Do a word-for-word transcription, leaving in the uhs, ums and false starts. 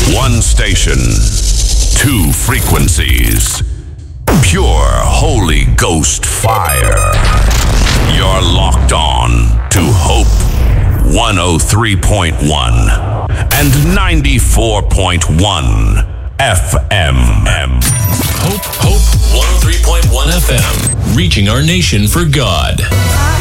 One station, two frequencies. Pure Holy Ghost fire. You're locked on to Hope one oh three point one and ninety-four point one F M. Hope, Hope one oh three point one F M. Reaching our nation for God.